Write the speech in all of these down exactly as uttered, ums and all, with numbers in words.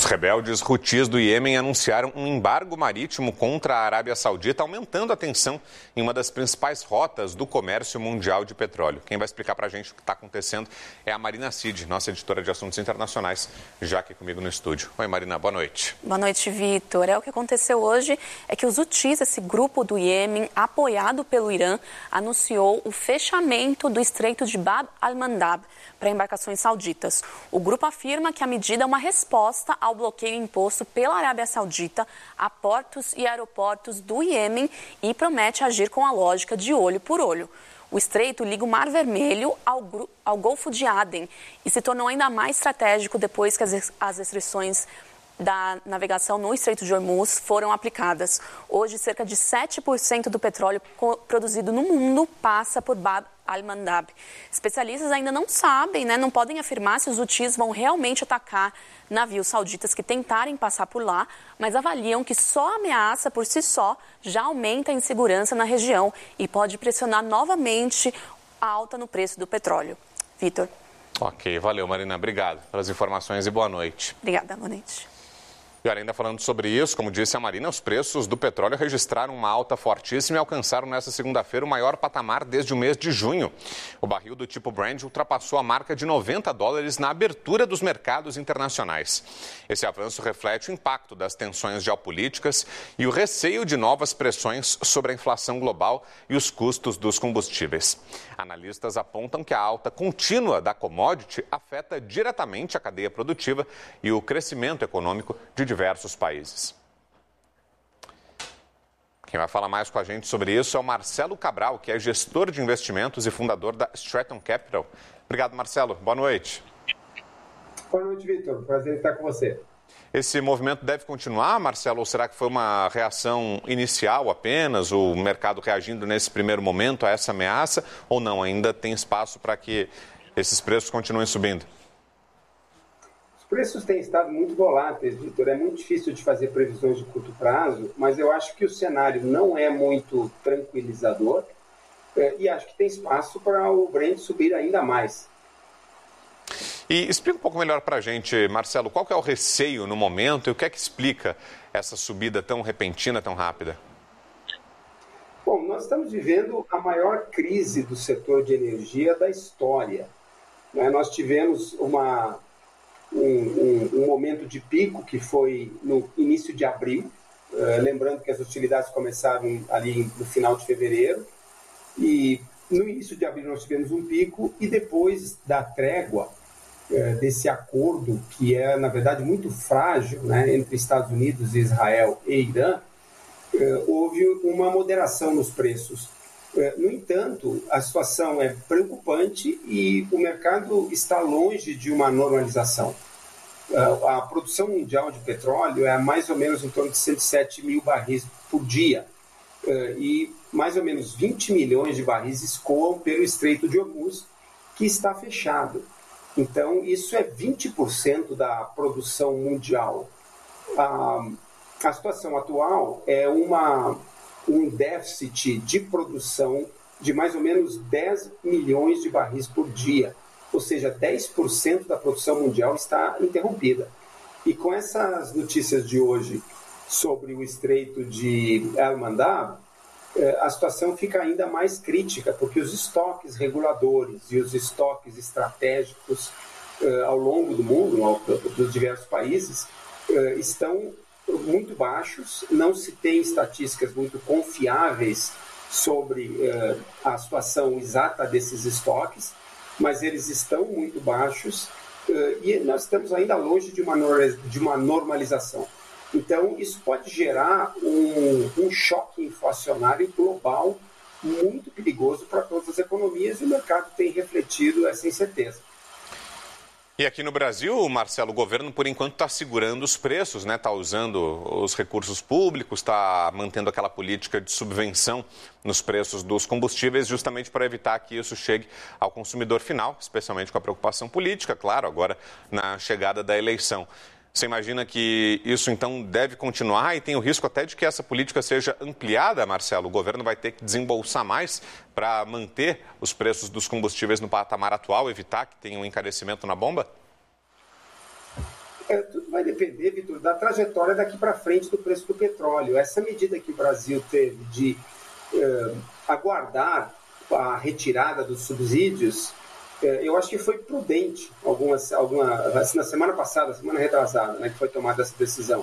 rebeldes Houthis do Iêmen anunciaram um embargo marítimo contra a Arábia Saudita, aumentando a tensão em uma das principais rotas do comércio mundial de petróleo. Quem vai explicar para a gente o que está acontecendo é a Marina Cid, nossa editora de assuntos internacionais, já aqui comigo no estúdio. Oi, Marina, boa noite. Boa noite, Vitor. É, o que aconteceu hoje é que os Houthis, esse grupo do Iêmen, apoiado pelo Irã, anunciou o fechamento do Estreito de Bab al-Mandab para embarcações sauditas. O grupo afirma que a medida é uma resposta ao bloqueio imposto pela Arábia Saudita a portos e aeroportos do Iêmen e promete agir com a lógica de olho por olho. O estreito liga o Mar Vermelho ao, ao Golfo de Aden e se tornou ainda mais estratégico depois que as, as restrições da navegação no Estreito de Hormuz foram aplicadas. Hoje, cerca de sete por cento do petróleo produzido no mundo passa por Bab al-Mandab. Especialistas ainda não sabem, né, não podem afirmar se os Houthis vão realmente atacar navios sauditas que tentarem passar por lá, mas avaliam que só a ameaça por si só já aumenta a insegurança na região e pode pressionar novamente a alta no preço do petróleo. Vitor. Ok, valeu, Marina. Obrigado pelas informações e boa noite. Obrigada, boa noite. E ainda falando sobre isso, como disse a Marina, os preços do petróleo registraram uma alta fortíssima e alcançaram nesta segunda-feira o maior patamar desde o mês de junho. O barril do tipo Brent ultrapassou a marca de noventa dólares na abertura dos mercados internacionais. Esse avanço reflete o impacto das tensões geopolíticas e o receio de novas pressões sobre a inflação global e os custos dos combustíveis. Analistas apontam que a alta contínua da commodity afeta diretamente a cadeia produtiva e o crescimento econômico de diversos países. Quem vai falar mais com a gente sobre isso é o Marcelo Cabral, que é gestor de investimentos e fundador da Stratton Capital. Obrigado, Marcelo. Boa noite. Boa noite, Vitor. Prazer estar com você. Esse movimento deve continuar, Marcelo, ou será que foi uma reação inicial apenas, o mercado reagindo nesse primeiro momento a essa ameaça, ou não? Ainda tem espaço para que esses preços continuem subindo? Os preços têm estado muito voláteis, Vitor. É muito difícil de fazer previsões de curto prazo, mas eu acho que o cenário não é muito tranquilizador e acho que tem espaço para o Brent subir ainda mais. E explica um pouco melhor para a gente, Marcelo, qual que é o receio no momento e o que é que explica essa subida tão repentina, tão rápida? Bom, nós estamos vivendo a maior crise do setor de energia da história. Nós tivemos uma... Um, um, um momento de pico que foi no início de abril, uh, lembrando que as hostilidades começaram ali no final de fevereiro, e no início de abril nós tivemos um pico, e depois da trégua, uh, desse acordo, que é na verdade muito frágil, né, entre Estados Unidos, Israel e Irã, uh, houve uma moderação nos preços. Uh, no entanto, a situação é preocupante e o mercado está longe de uma normalização. Uh, a produção mundial de petróleo é mais ou menos em torno de cento e sete mil barris por dia uh, e mais ou menos vinte milhões de barris escoam pelo Estreito de Hormuz, que está fechado. Então, isso é vinte por cento da produção mundial. Uh, a situação atual é uma... um déficit de produção de mais ou menos dez milhões de barris por dia, ou seja, dez por cento da produção mundial está interrompida. E com essas notícias de hoje sobre o Estreito de al-Mandab, a situação fica ainda mais crítica, porque os estoques reguladores e os estoques estratégicos ao longo do mundo, dos diversos países, estão muito baixos, não se tem estatísticas muito confiáveis sobre uh, a situação exata desses estoques, mas eles estão muito baixos uh, e nós estamos ainda longe de uma, de uma normalização. Então, isso pode gerar um, um choque inflacionário global muito perigoso para todas as economias e o mercado tem refletido essa incerteza. E aqui no Brasil, Marcelo, o governo, por enquanto, está segurando os preços, né? Está usando os recursos públicos, está mantendo aquela política de subvenção nos preços dos combustíveis, justamente para evitar que isso chegue ao consumidor final, especialmente com a preocupação política, claro, agora na chegada da eleição. Você imagina que isso, então, deve continuar e tem o risco até de que essa política seja ampliada, Marcelo? O governo vai ter que desembolsar mais para manter os preços dos combustíveis no patamar atual, evitar que tenha um encarecimento na bomba? É, tudo vai depender, Vitor, da trajetória daqui para frente do preço do petróleo. Essa medida que o Brasil teve de eh, aguardar a retirada dos subsídios, eh, eu acho que foi prudente, algumas, alguma, na semana passada, semana retrasada, né, que foi tomada essa decisão.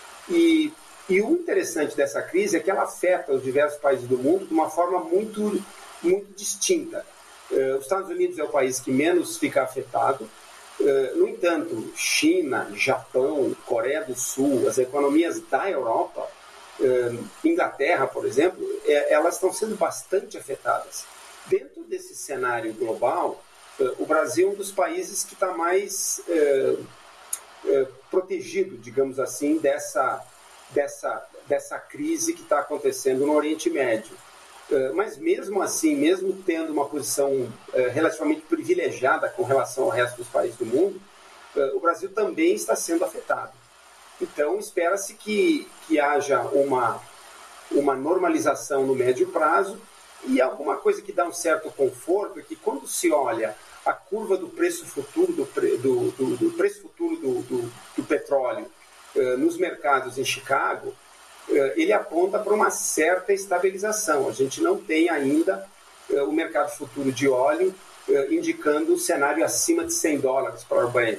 E, e o interessante dessa crise é que ela afeta os diversos países do mundo de uma forma muito, muito distinta. Eh, os Estados Unidos é o país que menos fica afetado. Uh, no entanto, China, Japão, Coreia do Sul, as economias da Europa, uh, Inglaterra, por exemplo, é, elas estão sendo bastante afetadas. Dentro desse cenário global, uh, o Brasil é um dos países que está mais uh, uh, protegido, digamos assim, dessa, dessa, dessa crise que está acontecendo no Oriente Médio. Mas mesmo assim, mesmo tendo uma posição relativamente privilegiada com relação ao resto dos países do mundo, o Brasil também está sendo afetado. Então, espera-se que, que haja uma, uma normalização no médio prazo e alguma coisa que dá um certo conforto é que quando se olha a curva do preço futuro do, do, do, do, preço futuro do, do, do petróleo nos mercados em Chicago, ele aponta para uma certa estabilização. A gente não tem ainda uh, o mercado futuro de óleo uh, indicando um cenário acima de cem dólares para o Brent.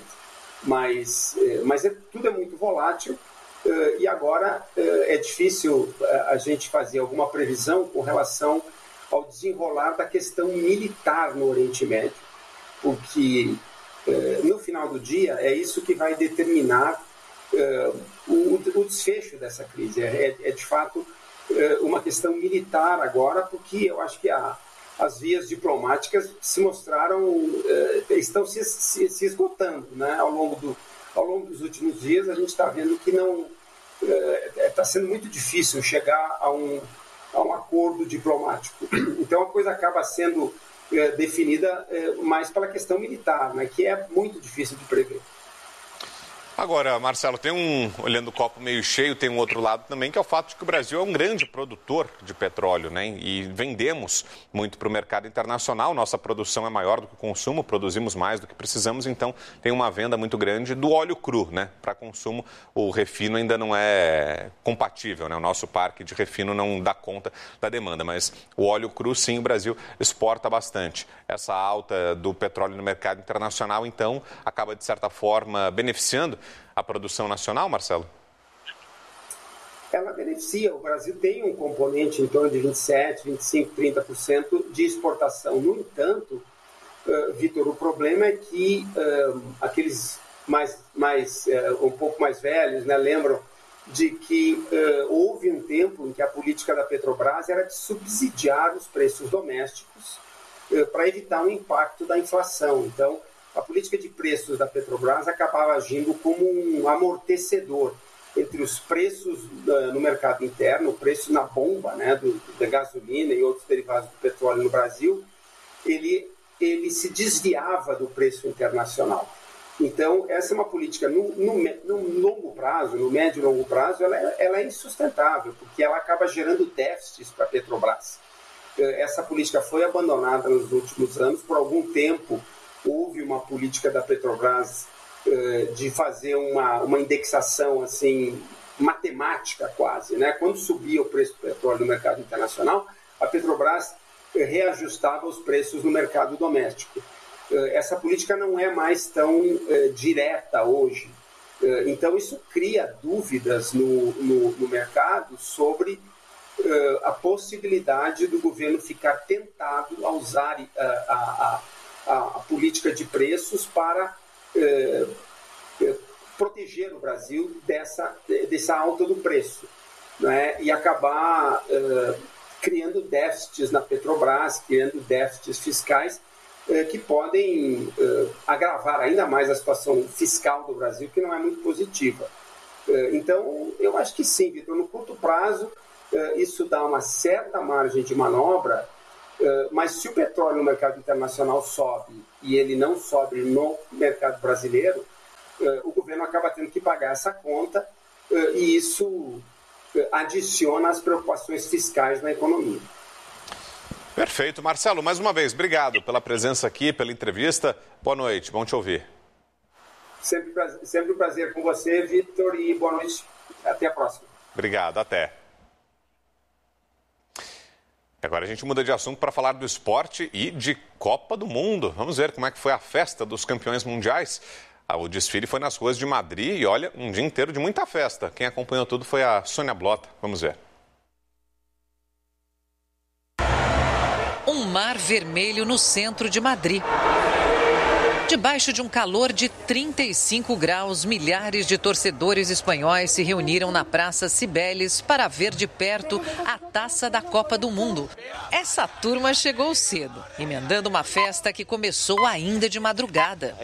Mas, uh, mas é, tudo é muito volátil uh, e agora uh, é difícil uh, a gente fazer alguma previsão com relação ao desenrolar da questão militar no Oriente Médio, porque uh, no final do dia é isso que vai determinar Uh, o, o desfecho dessa crise. É, é de fato uh, uma questão militar agora, porque eu acho que a, as vias diplomáticas se mostraram, uh, estão se, se, se esgotando, né? ao, longo do, ao longo dos últimos dias a gente está vendo que não está uh, sendo muito difícil chegar a um, a um acordo diplomático. Então a coisa acaba sendo uh, definida uh, mais pela questão militar, né? Que é muito difícil de prever. Agora, Marcelo, tem um, olhando o copo meio cheio, tem um outro lado também, que é o fato de que o Brasil é um grande produtor de petróleo, né? E vendemos muito para o mercado internacional, nossa produção é maior do que o consumo, produzimos mais do que precisamos, então tem uma venda muito grande do óleo cru, né? Para consumo, o refino ainda não é compatível, né? O nosso parque de refino não dá conta da demanda, mas o óleo cru, sim, o Brasil exporta bastante. Essa alta do petróleo no mercado internacional, então, acaba, de certa forma, beneficiando a produção nacional, Marcelo? Ela beneficia. O Brasil tem um componente em torno de vinte e sete, vinte e cinco, trinta por cento de exportação. No entanto, uh, Vitor, o problema é que uh, aqueles mais, mais, uh, um pouco mais velhos, né, lembram de que uh, houve um tempo em que a política da Petrobras era de subsidiar os preços domésticos uh, para evitar o impacto da inflação. Então, a política de preços da Petrobras acabava agindo como um amortecedor entre os preços uh, no mercado interno, o preço na bomba, né, do, da gasolina e outros derivados do petróleo no Brasil, ele, ele se desviava do preço internacional. Então, essa é uma política, no, no, no longo prazo, no médio e longo prazo, ela é, ela é insustentável, porque ela acaba gerando déficits para a Petrobras. Uh, essa política foi abandonada nos últimos anos, por algum tempo. Houve uma política da Petrobras uh, de fazer uma, uma indexação assim, matemática quase, né? Quando subia o preço do petróleo no mercado internacional, a Petrobras uh, reajustava os preços no mercado doméstico. Uh, essa política não é mais tão uh, direta hoje. Uh, então isso cria dúvidas no, no, no mercado sobre uh, a possibilidade do governo ficar tentado a usar uh, a, a A, a política de preços para eh, eh, proteger o Brasil dessa, dessa alta do preço, né? E acabar eh, criando déficits na Petrobras, criando déficits fiscais eh, que podem eh, agravar ainda mais a situação fiscal do Brasil, que não é muito positiva. Eh, então, eu acho que sim, Vitor, no curto prazo, eh, isso dá uma certa margem de manobra. Uh, mas se o petróleo no mercado internacional sobe e ele não sobe no mercado brasileiro, uh, o governo acaba tendo que pagar essa conta uh, e isso uh, adiciona as preocupações fiscais na economia. Perfeito. Marcelo, mais uma vez, obrigado pela presença aqui, pela entrevista. Boa noite, bom te ouvir. Sempre, sempre um prazer com você, Vitor, e boa noite. Até a próxima. Obrigado, até. Agora a gente muda de assunto para falar do esporte e de Copa do Mundo. Vamos ver como é que foi a festa dos campeões mundiais. O desfile foi nas ruas de Madrid e, olha, um dia inteiro de muita festa. Quem acompanhou tudo foi a Sônia Blota. Vamos ver. Um mar vermelho no centro de Madrid. Debaixo de um calor de trinta e cinco graus, milhares de torcedores espanhóis se reuniram na Praça Cibeles para ver de perto a taça da Copa do Mundo. Essa turma chegou cedo, emendando uma festa que começou ainda de madrugada.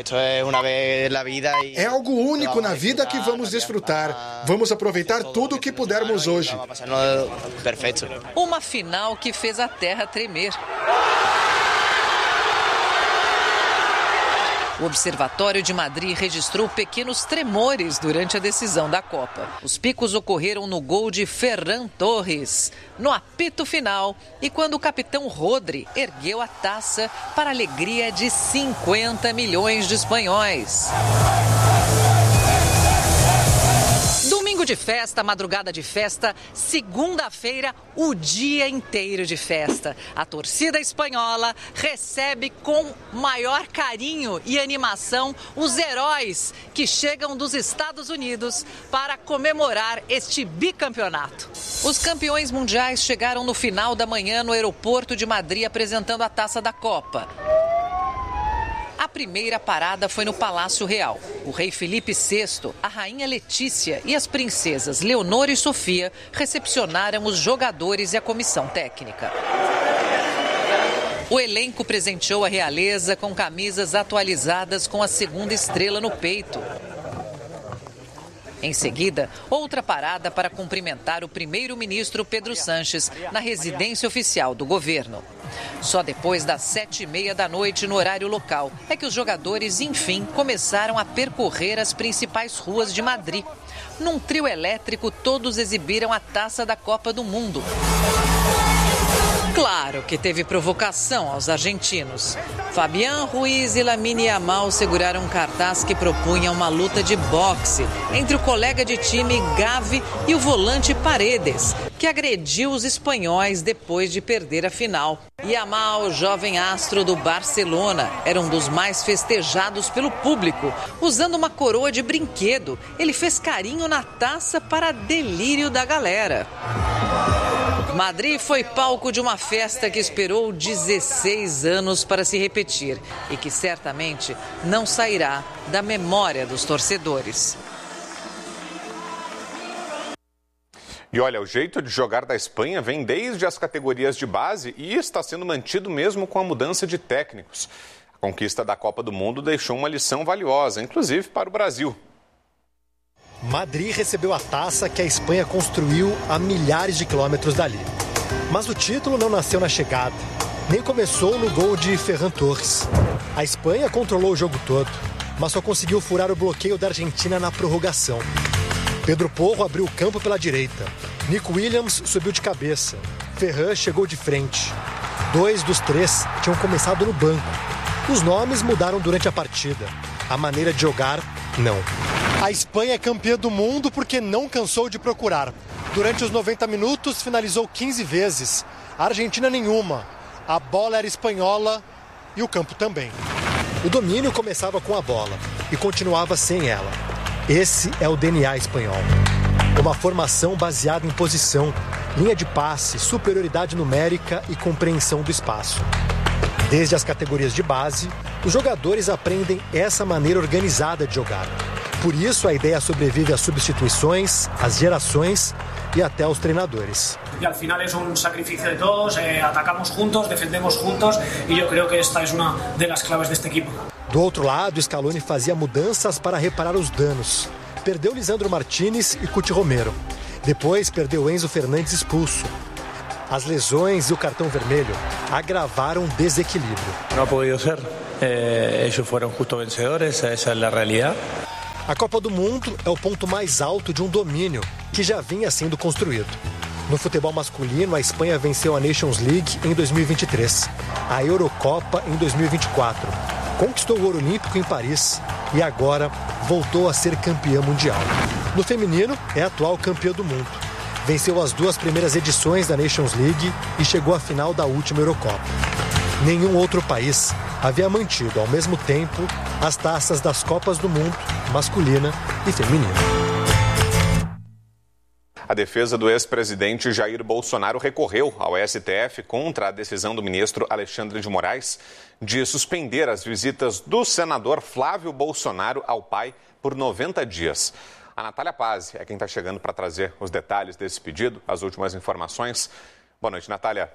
É algo único na vida que vamos desfrutar. Vamos aproveitar tudo o que pudermos hoje. Uma final que fez a terra tremer. O Observatório de Madrid registrou pequenos tremores durante a decisão da Copa. Os picos ocorreram no gol de Ferran Torres, no apito final, e quando o capitão Rodri ergueu a taça para a alegria de cinquenta milhões de espanhóis. Domingo de festa, madrugada de festa, segunda-feira, o dia inteiro de festa. A torcida espanhola recebe com maior carinho e animação os heróis que chegam dos Estados Unidos para comemorar este bicampeonato. Os campeões mundiais chegaram no final da manhã no aeroporto de Madrid apresentando a taça da Copa. A primeira parada foi no Palácio Real. O rei Felipe sexto, a rainha Letícia e as princesas Leonor e Sofia recepcionaram os jogadores e a comissão técnica. O elenco presenteou a realeza com camisas atualizadas com a segunda estrela no peito. Em seguida, outra parada para cumprimentar o primeiro-ministro Pedro Sánchez na residência oficial do governo. Só depois das sete e meia da noite no horário local é que os jogadores, enfim, começaram a percorrer as principais ruas de Madrid. Num trio elétrico, todos exibiram a taça da Copa do Mundo. Claro que teve provocação aos argentinos. Fabián Ruiz e Lamine Yamal seguraram um cartaz que propunha uma luta de boxe entre o colega de time Gavi e o volante Paredes, que agrediu os espanhóis depois de perder a final. Yamal, jovem astro do Barcelona, era um dos mais festejados pelo público. Usando uma coroa de brinquedo, ele fez carinho na taça para delírio da galera. Madrid foi palco de uma festa que esperou dezesseis anos para se repetir e que certamente não sairá da memória dos torcedores. E olha, o jeito de jogar da Espanha vem desde as categorias de base e está sendo mantido mesmo com a mudança de técnicos. A conquista da Copa do Mundo deixou uma lição valiosa, inclusive para o Brasil. Madrid recebeu a taça que a Espanha construiu a milhares de quilômetros dali. Mas o título não nasceu na chegada, nem começou no gol de Ferran Torres. A Espanha controlou o jogo todo, mas só conseguiu furar o bloqueio da Argentina na prorrogação. Pedro Porro abriu o campo pela direita. Nico Williams subiu de cabeça. Ferran chegou de frente. Dois dos três tinham começado no banco. Os nomes mudaram durante a partida. A maneira de jogar, não. A Espanha é campeã do mundo porque não cansou de procurar. Durante os noventa minutos, finalizou quinze vezes. A Argentina nenhuma. A bola era espanhola e o campo também. O domínio começava com a bola e continuava sem ela. Esse é o D N A espanhol. Uma formação baseada em posição, linha de passe, superioridade numérica e compreensão do espaço. Desde as categorias de base, os jogadores aprendem essa maneira organizada de jogar. Por isso, a ideia sobrevive às substituições, às gerações e até aos treinadores. E al final é um sacrifício de todos, eh, atacamos juntos, defendemos juntos e eu creio que esta é uma das claves deste equipo. Do outro lado, Scaloni fazia mudanças para reparar os danos. Perdeu Lisandro Martínez e Cuti Romero. Depois perdeu Enzo Fernandes expulso. As lesões e o cartão vermelho agravaram o desequilíbrio. Não pôde ser. Eh, eles foram justo vencedores, essa é a realidade. A Copa do Mundo é o ponto mais alto de um domínio que já vinha sendo construído. No futebol masculino, a Espanha venceu a Nations League em dois mil e vinte e três, a Eurocopa em dois mil e vinte e quatro, conquistou o ouro olímpico em Paris e agora voltou a ser campeã mundial. No feminino, é a atual campeã do mundo. Venceu as duas primeiras edições da Nations League e chegou à final da última Eurocopa. Nenhum outro país havia mantido ao mesmo tempo as taças das Copas do Mundo, masculina e feminina. A defesa do ex-presidente Jair Bolsonaro recorreu ao S T F contra a decisão do ministro Alexandre de Moraes de suspender as visitas do senador Flávio Bolsonaro ao pai por noventa dias. A Natália Pazzi é quem está chegando para trazer os detalhes desse pedido, as últimas informações. Boa noite, Natália.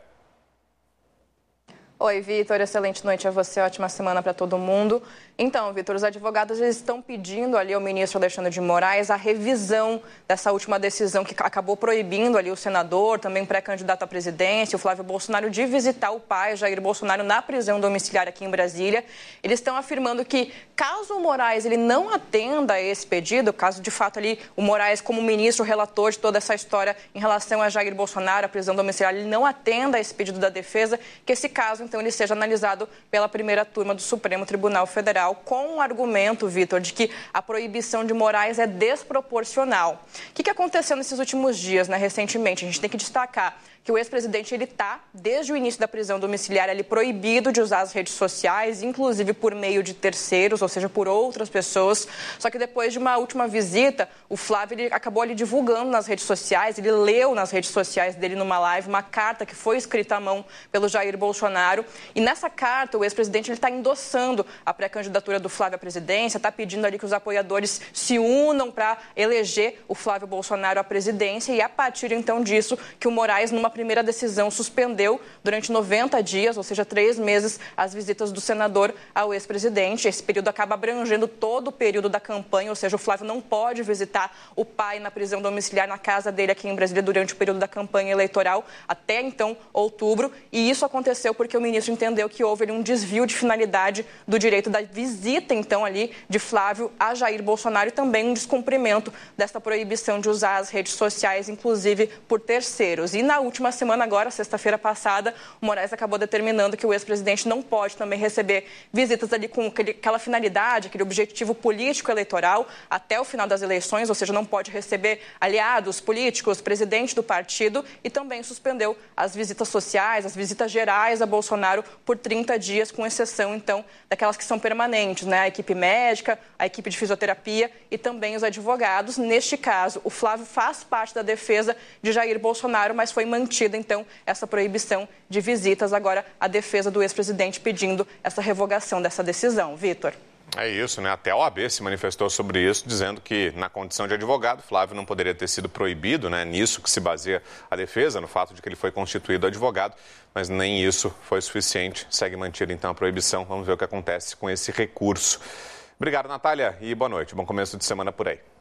Oi, Vitor. Excelente noite a você. Ótima semana para todo mundo. Então, Vitor, os advogados eles estão pedindo ali ao ministro Alexandre de Moraes a revisão dessa última decisão que acabou proibindo ali o senador, também pré-candidato à presidência, o Flávio Bolsonaro, de visitar o pai, Jair Bolsonaro, na prisão domiciliar aqui em Brasília. Eles estão afirmando que, caso o Moraes ele não atenda a esse pedido, caso de fato ali o Moraes, como ministro relator de toda essa história em relação a Jair Bolsonaro, a prisão domiciliar, ele não atenda a esse pedido da defesa, que esse caso, então, ele seja analisado pela primeira turma do Supremo Tribunal Federal, com o argumento, Vitor, de que a proibição de Moraes é desproporcional. O que, que aconteceu nesses últimos dias, né, recentemente? A gente tem que destacar que o ex-presidente ele está, desde o início da prisão domiciliar, ele proibido de usar as redes sociais, inclusive por meio de terceiros, ou seja, por outras pessoas. Só que depois de uma última visita, o Flávio ele acabou ali divulgando nas redes sociais, ele leu nas redes sociais dele numa live uma carta que foi escrita à mão pelo Jair Bolsonaro. E nessa carta, o ex-presidente ele está endossando a pré-candidatura do Flávio à presidência, está pedindo ali que os apoiadores se unam para eleger o Flávio Bolsonaro à presidência. E a partir então disso, que o Moraes, numa primeira decisão, suspendeu durante noventa dias, ou seja, três meses, as visitas do senador ao ex-presidente. Esse período acaba abrangendo todo o período da campanha, ou seja, o Flávio não pode visitar o pai na prisão domiciliar na casa dele aqui em Brasília durante o período da campanha eleitoral, até então, outubro. E isso aconteceu porque o ministro entendeu que houve ali um desvio de finalidade do direito da visita, então, ali de Flávio a Jair Bolsonaro e também um descumprimento dessa proibição de usar as redes sociais, inclusive por terceiros. E na última semana, agora, sexta-feira passada, o Moraes acabou determinando que o ex-presidente não pode também receber visitas ali com aquela finalidade, aquele objetivo político eleitoral até o final das eleições, ou seja, não pode receber aliados políticos, presidente do partido, e também suspendeu as visitas sociais, as visitas gerais a Bolsonaro por trinta dias, com exceção, então, daquelas que são permanentes, né? A equipe médica, a equipe de fisioterapia e também os advogados. Neste caso, o Flávio faz parte da defesa de Jair Bolsonaro, mas foi mantido então, essa proibição de visitas. Agora, a defesa do ex-presidente pedindo essa revogação dessa decisão. Vitor. É isso, né? Até a O A B se manifestou sobre isso, dizendo que, na condição de advogado, Flávio não poderia ter sido proibido, né? Nisso que se baseia a defesa, no fato de que ele foi constituído advogado, mas nem isso foi suficiente. Segue mantida, então, a proibição. Vamos ver o que acontece com esse recurso. Obrigado, Natália, e boa noite. Bom começo de semana por aí.